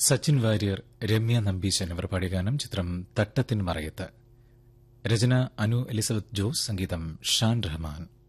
സച്ചിൻ വാര്യർ, രമ്യ നമ്പീശൻ ഇവർ പാടിയ ഗാനം. ചിത്രം തട്ടത്തിൻ മറയത്ത്. രചന അനു എലിസബത്ത് ജോസ്, സംഗീതം ഷാൻ റഹ്മാൻ.